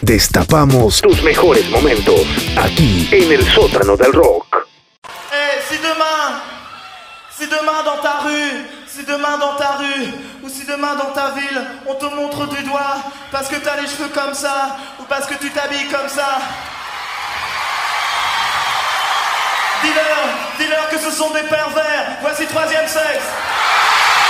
Destapamos tus mejores momentos aquí en el sótano del rock. Si demain dans ta rue, ou si demain dans ta ville, on te montre du doigt parce que t'as les cheveux comme ça, ou parce que tu t'habilles comme ça, dis-leur que ce sont des pervers, voici Troisième Sexe.